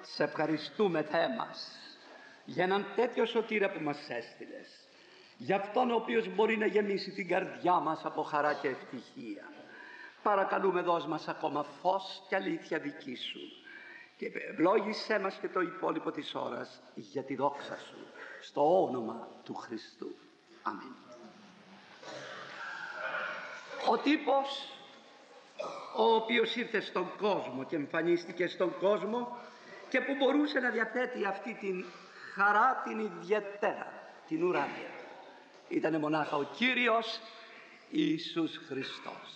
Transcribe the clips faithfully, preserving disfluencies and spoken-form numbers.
σε ευχαριστούμε, Θεέ μας, για έναν τέτοιο σωτήρα που μας έστειλες, για αυτόν ο οποίος μπορεί να γεμίσει την καρδιά μας από χαρά και ευτυχία. Παρακαλούμε, δώσ' μας ακόμα φως και αλήθεια δική σου και ευλόγησέ μας και το υπόλοιπο της ώρας για τη δόξα σου, στο όνομα του Χριστού. Αμήν. Ο τύπος ο οποίος ήρθε στον κόσμο και εμφανίστηκε στον κόσμο και που μπορούσε να διαθέτει αυτή την χαρά την ιδιαίτερα, την ουράνια, ήτανε μονάχα ο Κύριος Ιησούς Χριστός.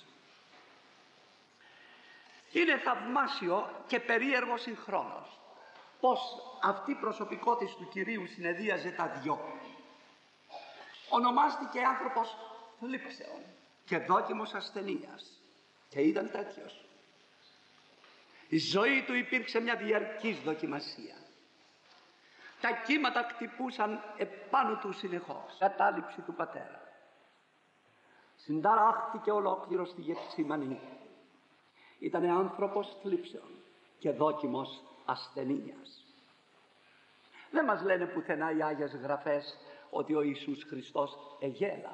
Είναι θαυμάσιο και περίεργο συγχρόνως πως αυτή η προσωπικότητα του Κυρίου συνεδίαζε τα δυο. Ονομάστηκε άνθρωπος θλίψεων και δόκιμος ασθενείας και ήταν τέτοιος. Η ζωή του υπήρξε μια διαρκής δοκιμασία. Τα κύματα χτυπούσαν επάνω του συνεχώς. Κατάληψη του πατέρα. Συνταράχτηκε ολόκληρο στη Γεθσιμανή. Ήτανε άνθρωπος θλίψεων και δόκιμος ασθενείας. Δεν μας λένε πουθενά οι Άγιες Γραφές ότι ο Ιησούς Χριστός εγέλα.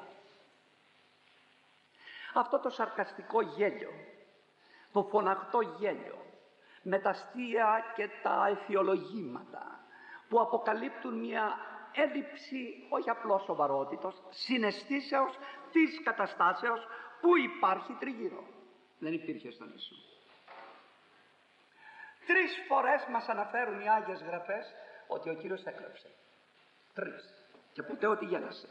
Αυτό το σαρκαστικό γέλιο, το φωναχτό γέλιο, με τα αστεία και τα αισιολογήματα που αποκαλύπτουν μια έλλειψη όχι απλώς σοβαρότητος, συναισθήσεως της καταστάσεως που υπάρχει τριγύρω. Δεν υπήρχε στον Ιησού. Τρεις φορές μας αναφέρουν οι Άγιες Γραφές ότι ο Κύριος έκλαψε. Τρεις. Και ποτέ ότι γέλασε.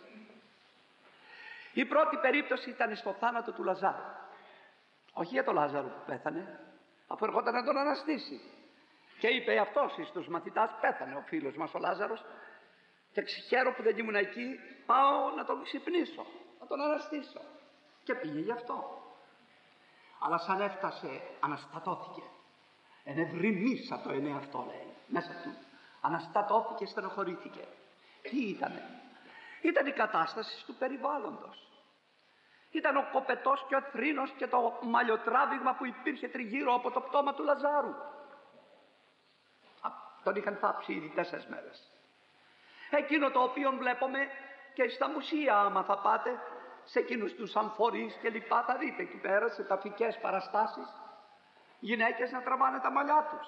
Η πρώτη περίπτωση ήταν στο θάνατο του Λαζάρου. Όχι για τον Λάζαρο που πέθανε, αφού ερχόταν να τον αναστήσει. Και είπε αυτός στους μαθητάς, πέθανε ο φίλος μας ο Λάζαρος και χαίρομαι που δεν ήμουν εκεί, πάω να τον ξυπνήσω, να τον αναστήσω. Και πήγε γι' αυτό. Αλλά σαν έφτασε αναστατώθηκε. Ενευρυμίσα το είναι αυτό, λέει μέσα του. Αναστατώθηκε, στενοχωρήθηκε. Τι ήτανε? Ήταν η κατάσταση του περιβάλλοντος. Ήταν ο κοπετός και ο θρήνος και το μαλλιοτράβηγμα που υπήρχε τριγύρω από το πτώμα του Λαζάρου. Α, τον είχαν θάψει ήδη τέσσερις μέρες. Εκείνο το οποίο βλέπουμε και στα μουσεία, άμα θα πάτε σε εκείνους τους αμφορείς και λοιπά, θα δείτε εκεί πέρα σε ταφικές παραστάσεις γυναίκες να τραβάνε τα μαλλιά τους.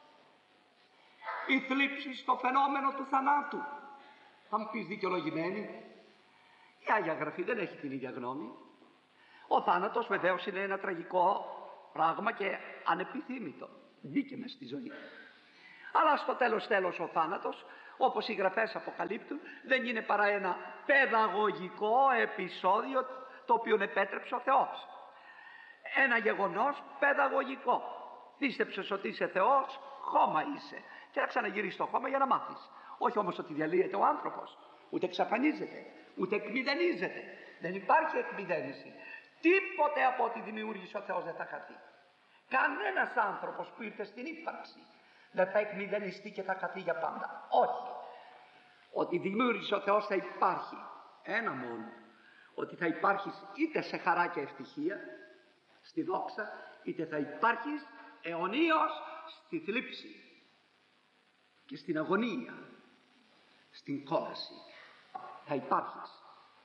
Η θλίψη στο φαινόμενο του θανάτου. Θα μου πεις δικαιολογημένη. Η Άγια Γραφή δεν έχει την ίδια γνώμη. Ο θάνατος βεβαίως είναι ένα τραγικό πράγμα και ανεπιθύμητο. Μπήκε μες στη ζωή. Αλλά στο τέλος τέλος ο θάνατος, όπως οι Γραφές αποκαλύπτουν, δεν είναι παρά ένα παιδαγωγικό επεισόδιο το οποίο επέτρεψε ο Θεός. Ένα γεγονός παιδαγωγικό. Πίστεψες ότι είσαι Θεός, χώμα είσαι. Και να ξαναγυρίσεις στο χώμα για να μάθεις. Όχι όμως ότι διαλύεται ο άνθρωπος, ούτε εξαφανίζεται, ούτε εκμηδενίζεται. Δεν υπάρχει εκμηδένιση. Τίποτε από ό,τι δημιούργησε ο Θεός δεν θα χαθεί. Κανένας άνθρωπος που ήρθε στην ύπαρξη δεν θα εκμηδενιστεί και θα χαθεί για πάντα. Όχι. Ότι δημιούργησε ο Θεός θα υπάρχει. Ένα μόνο. Ότι θα υπάρχεις είτε σε χαρά και ευτυχία, στη δόξα, είτε θα υπάρχεις αιωνίως στη θλίψη και στην αγωνία, στην κόλαση. Θα υπάρχεις.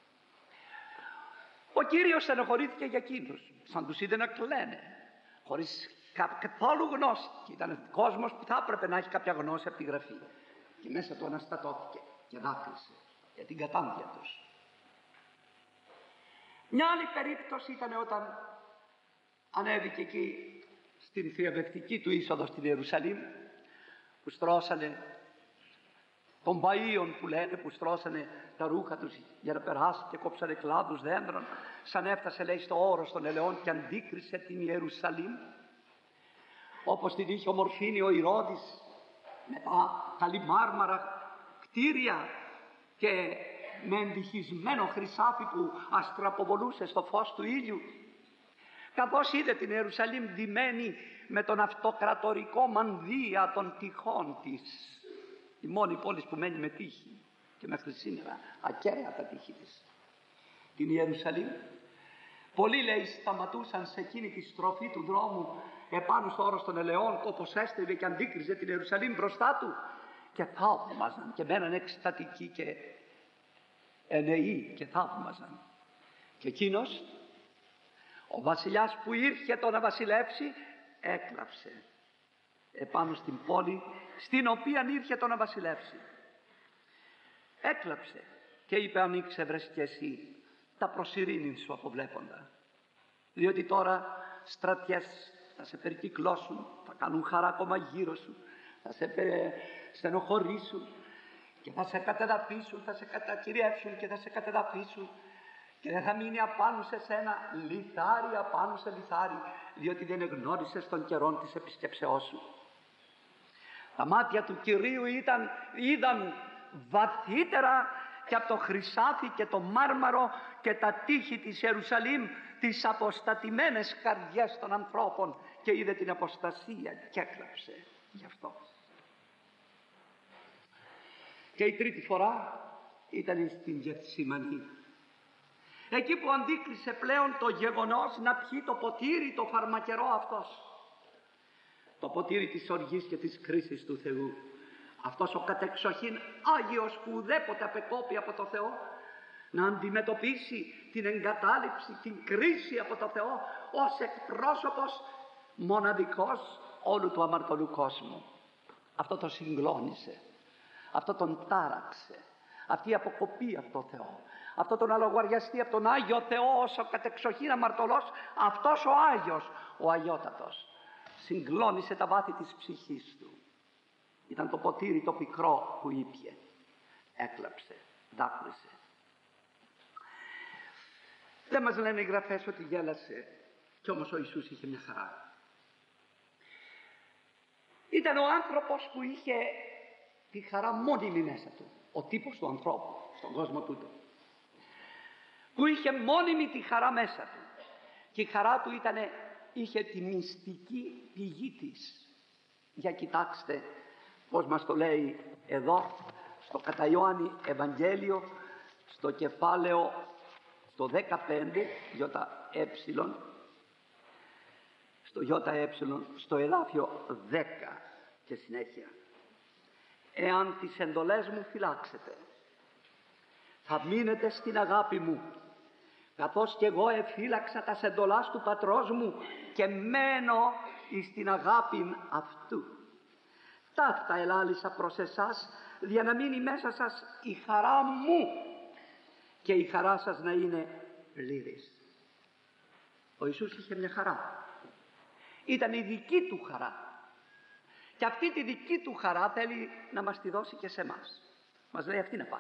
Ο Κύριος στενοχωρήθηκε για εκείνους, σαν τους είδε να κλαίνε, χωρίς καθόλου γνώση. Και ήταν κόσμος που θα έπρεπε να έχει κάποια γνώση από τη Γραφή. Και μέσα του αναστατώθηκε και δάκρυσε για την κατάντια τους. Μια άλλη περίπτωση ήταν όταν ανέβηκε εκεί στην θριαμβευτική του είσοδο στην Ιερουσαλήμ, που στρώσανε των Μπαΐων που λένε, που στρώσανε τα ρούχα τους για να περάσει και κόψανε κλάδους δέντρων, σαν έφτασε λέει στο όρος των ελαιών και αντίκρισε την Ιερουσαλήμ όπως την είχε ομορφύνει ο Ηρώδης με τα καλυμάρμαρα κτίρια και με ενδυχισμένο χρυσάφι που αστραποβολούσε στο φως του ήλιου. Καθώς είδε την Ιερουσαλήμ ντυμένη με τον αυτοκρατορικό μανδύα των τυχών της, η μόνη πόλη που μένει με τύχη και μέχρι σήμερα ακέραια τα τύχη της, την Ιερουσαλήμ, πολλοί λέει σταματούσαν σε εκείνη τη στροφή του δρόμου επάνω στο όρος των ελαιών, όπως έστριβε και αντίκριζε την Ιερουσαλήμ μπροστά του, και θαύμαζαν και μέναν εκστατικοί και ενεοί και θαύμαζαν. Και εκείνος, ο βασιλιάς που ήρθε το να βασιλεύσει, έκλαψε επάνω στην πόλη στην οποία ήρθε το να βασιλεύσει. Έκλαψε και είπε: αν ήξευρες κι εσύ τα προσειρήνην σου αποβλέποντα, διότι τώρα στρατιές θα σε περικυκλώσουν, θα κάνουν χαρά ακόμα γύρω σου, θα σε πε... στενοχωρήσουν και θα σε κατεδαφίσουν, θα σε κατακυριεύσουν και θα σε κατεδαφίσουν, και δεν θα μείνει απάνω σε σένα λιθάρι απάνω σε λιθάρι, διότι δεν εγνώρισες των καιρών της επισκεψεώς σου. Τα μάτια του Κυρίου ήταν, είδαν βαθύτερα και από το χρυσάφι και το μάρμαρο και τα τείχη της Ιερουσαλήμ, τις αποστατημένες καρδιές των ανθρώπων, και είδε την αποστασία και έκλαψε γι' αυτό. Και η τρίτη φορά ήταν στην Γεθσιμανή, εκεί που αντίκρισε πλέον το γεγονός να πιει το ποτήρι το φαρμακερό αυτός, το ποτήρι της οργής και της κρίσης του Θεού. Αυτός ο κατεξοχήν Άγιος που ουδέποτε απεκόπη από το Θεό, να αντιμετωπίσει την εγκατάλειψη, την κρίση από το Θεό ως εκπρόσωπος μοναδικός όλου του αμαρτωλού κόσμου. Αυτό το συγκλώνησε, αυτό τον τάραξε, αυτή η αποκοπή από το Θεό, αυτό τον αλογαριαστή από τον Άγιο Θεό ως ο κατεξοχήν αμαρτωλός, αυτός ο Άγιος, ο Αγιότατος, συγκλώνησε τα βάθη της ψυχής του. Ήταν το ποτήρι το πικρό που ήπιε, έκλαψε, δάκρυσε. Δεν μας λένε οι γραφές ότι γέλασε, κι όμως ο Ιησούς είχε μια χαρά. Ήταν ο άνθρωπος που είχε τη χαρά μόνιμη μέσα του, ο τύπος του ανθρώπου στον κόσμο τούτο, που είχε μόνιμη τη χαρά μέσα του, και η χαρά του ήτανε, είχε τη μυστική πηγή της. Για κοιτάξτε πώς μας το λέει εδώ στο κατά Ιωάννη Ευαγγέλιο, στο κεφάλαιο στο δεκαπέντε, ΙΕ, στο ΙΕ, στο εδάφιο δέκα και συνέχεια. Εάν τις εντολές μου φυλάξετε, θα μείνετε στην αγάπη μου, καθώς και εγώ εφύλαξα τα εντολάς του πατρός μου και μένω εις την αγάπη αυτού. Ταύτα ελάλησα προς εσάς, για να μείνει μέσα σας η χαρά μου και η χαρά σας να είναι πλήρης. Ο Ιησούς είχε μια χαρά, ήταν η δική του χαρά, και αυτή τη δική του χαρά θέλει να μας τη δώσει και σε εμάς. Μας λέει αυτή να πάρει.